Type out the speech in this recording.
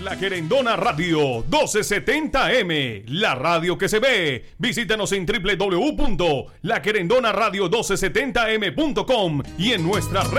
La Querendona Radio 1270M, la radio que se ve. Visítanos en www.laquerendonaradio1270m.com y en nuestra red